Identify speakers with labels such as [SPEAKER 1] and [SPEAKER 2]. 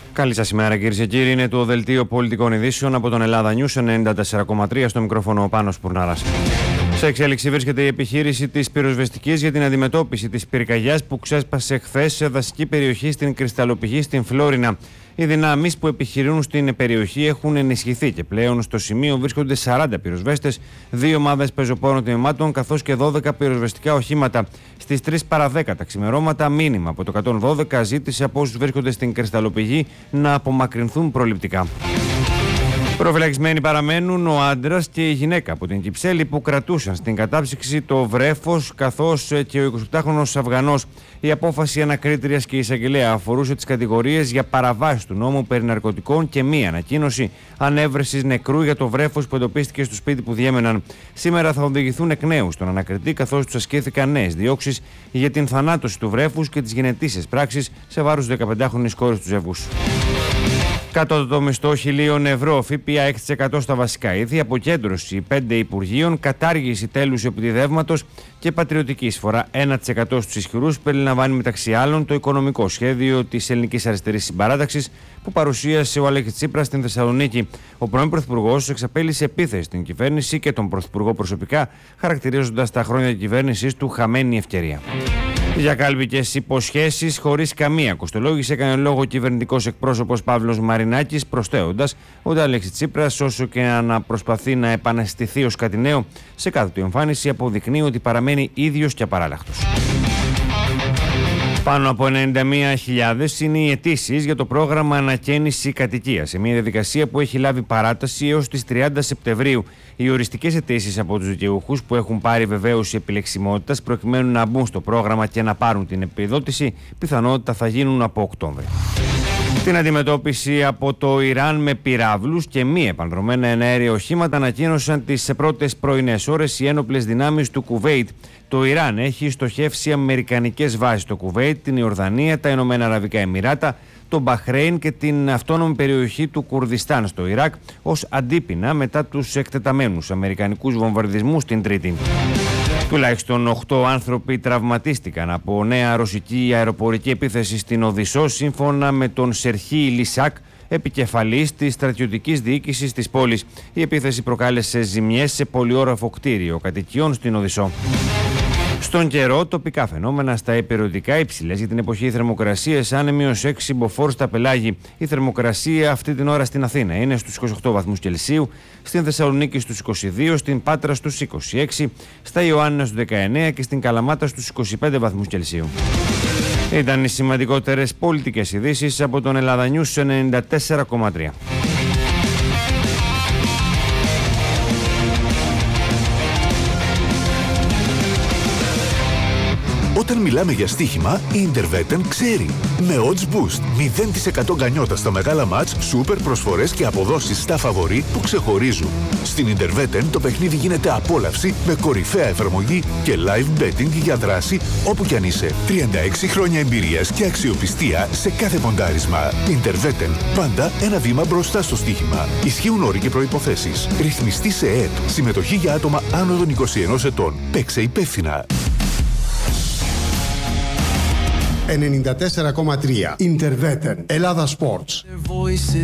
[SPEAKER 1] Καλή σας ημέρα, κυρίες και κύριοι. Είναι το δελτίο πολιτικών ειδήσεων από τον Ελλάδα News 94,3, στο μικρόφωνο ο Πάνος Πουρνάρας. Σε εξέλιξη βρίσκεται η επιχείρηση της πυροσβεστικής για την αντιμετώπιση της πυρκαγιάς που ξέσπασε χθες σε δασική περιοχή στην Κρυσταλλοπηγή στην Φλόρινα. Οι δυνάμεις που επιχειρούν στην περιοχή έχουν ενισχυθεί και πλέον στο σημείο βρίσκονται 40 πυροσβέστες, 2 ομάδες πεζοπόρων τμήματων καθώς και 12 πυροσβεστικά οχήματα. Στις 3 παρά 10 τα ξημερώματα, μήνυμα από το 112 ζήτησε από όσους βρίσκονται στην Κρυσταλλοπηγή να απομακρυνθούν προληπτικά. Προφυλακισμένοι παραμένουν ο άντρας και η γυναίκα από την Κυψέλη που κρατούσαν στην κατάψυξη το βρέφος καθώς και ο 28χρονος Αφγανός. Η απόφαση ανακρίτριας και εισαγγελέα αφορούσε τις κατηγορίες για παραβάσεις του νόμου περί ναρκωτικών και μία ανακοίνωση ανέβρεσης νεκρού για το βρέφος που εντοπίστηκε στο σπίτι που διέμεναν. Σήμερα θα οδηγηθούν εκ νέου στον ανακριτή καθώς τους ασκήθηκαν νέες διώξεις για την θανάτωση του βρέφους και τις γενετήσιες πράξεις σε βάρος του 15χρονης κόρης του ζεύγους. Κατώτατο μισθό 1.000 ευρώ, ΦΠΑ 6% στα βασικά είδη, αποκέντρωση 5 υπουργείων, κατάργηση τέλους επιτιδεύματος και πατριωτική εισφορά 1% στους ισχυρούς περιλαμβάνει μεταξύ άλλων το οικονομικό σχέδιο της Ελληνικής Αριστερής Συμπαράταξης που παρουσίασε ο Αλέξης Τσίπρας στην Θεσσαλονίκη. Ο πρώην Πρωθυπουργός εξαπέλυσε επίθεση στην κυβέρνηση και τον Πρωθυπουργό προσωπικά, χαρακτηρίζοντας τα χρόνια κυβέρνησης του χαμένη ευκαιρία. Για κάλπικες υποσχέσεις χωρίς καμία κοστολόγηση έκανε λόγο ο κυβερνητικός εκπρόσωπος Παύλος Μαρινάκης, προσθέτοντας ότι ο Αλέξης Τσίπρας, όσο και να προσπαθεί να επαναστηθεί ως κάτι νέο, σε κάθε του εμφάνιση αποδεικνύει ότι παραμένει ίδιος και απαράλλαχτος. Πάνω από 91.000 είναι οι αιτήσεις για το πρόγραμμα ανακαίνιση κατοικίας, σε μια διαδικασία που έχει λάβει παράταση έως τις 30 Σεπτεμβρίου. Οι οριστικές αιτήσεις από τους δικαιούχους που έχουν πάρει βεβαίωση επιλεξιμότητας προκειμένου να μπουν στο πρόγραμμα και να πάρουν την επιδότηση, πιθανότητα θα γίνουν από Οκτώβρη. Την αντιμετώπιση από το Ιράν με πυράβλους και μη επανδρομένα εναέρια οχήματα ανακοίνωσαν τις πρώτες πρωινές ώρες οι ένοπλες δυνάμεις του Κουβέιτ. Το Ιράν έχει στοχεύσει αμερικανικές βάσεις στο Κουβέιτ, την Ιορδανία, τα Ηνωμένα Αραβικά Εμιράτα, το Μπαχρέιν και την αυτόνομη περιοχή του Κουρδιστάν στο Ιράκ ως αντίπεινα μετά τους εκτεταμένους αμερικανικούς βομβαρδισμούς την Τρίτη. Τουλάχιστον 8 άνθρωποι τραυματίστηκαν από νέα ρωσική αεροπορική επίθεση στην Οδυσσό, σύμφωνα με τον Σερχί Λισάκ, επικεφαλής της στρατιωτικής διοίκησης της πόλης. Η επίθεση προκάλεσε ζημιές σε πολυόροφο κτίριο κατοικιών στην Οδυσσό. Στον καιρό, τοπικά φαινόμενα στα υπερηωτικά υψηλές για την εποχή θερμοκρασίες άνεμοι ως 6 μποφόρ στα πελάγη. Η θερμοκρασία αυτή την ώρα στην Αθήνα είναι στους 28 βαθμούς Κελσίου, στην Θεσσαλονίκη στους 22, στην Πάτρα στους 26, στα Ιωάννινα στους 19 και στην Καλαμάτα στους 25 βαθμούς Κελσίου. Ήταν οι σημαντικότερες πολιτικές ειδήσεις από τον Ελλάδα News 94,3.
[SPEAKER 2] Όταν μιλάμε για στοίχημα, η Interveten ξέρει. Με odds boost, 0% γκανιότα στα μεγάλα μάτς, σούπερ προσφορές και αποδόσεις στα φαβορί που ξεχωρίζουν. Στην Interveten το παιχνίδι γίνεται απόλαυση με κορυφαία εφαρμογή και live betting για δράση όπου κι αν είσαι. 36 χρόνια εμπειρίας και αξιοπιστία σε κάθε ποντάρισμα. Interveten, πάντα ένα βήμα μπροστά στο στοίχημα. Ισχύουν όροι και προϋποθέσεις. Ρυθμιστή σε ΕΕΠ. Συμμετοχή για άτομα άνω των 21 ετών. Παίξε υπεύθυνα.
[SPEAKER 3] 94,3 Interveten Ελλάδα Sports.